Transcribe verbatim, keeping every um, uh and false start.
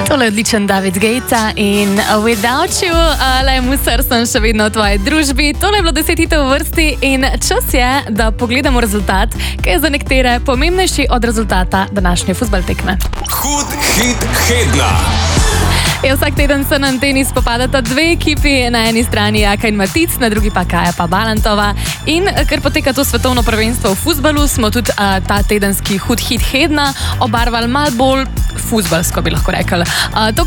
Tole je odličen David Guetta in Without You, le musar sem še vedno v tvoji družbi. Tole je bilo deset hitov v vrsti in čas je, da pogledamo rezultat, ki je za nekatere pomembnejši od rezultata današnje fuzbal tekme. Hud hit tedna. Je vsak teden se na anteni spopadata dve ekipi, na eni strani Jaka in Matic, na drugi pa Kaja pa Balantova. In ker poteka to svetovno prvenstvo v fuzbalu, smo tudi uh, ta tedenski hud hit tedna obarvali malo bolj fuzbalsko, bi lahko rekli. Uh,